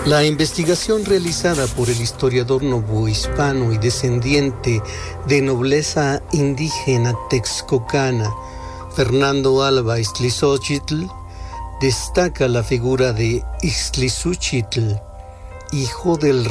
La investigación realizada por el historiador novohispano y descendiente de nobleza indígena texcocana, Fernando Alba Ixtlilxóchitl, destaca la figura de Ixtlilxóchitl, hijo del